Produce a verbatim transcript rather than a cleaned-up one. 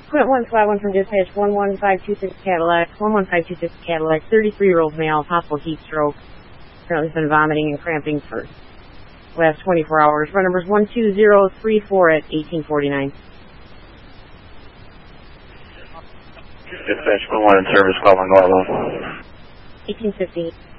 Quint one five one from dispatch, one one five two six Cadillac, one one five two six Cadillac, thirty-three-year-old male, possible heat stroke. Apparently has been vomiting and cramping for the last twenty-four hours. Run number's one two zero three four at eighteen forty-nine. Dispatch one one in service, call one level. eighteen fifty.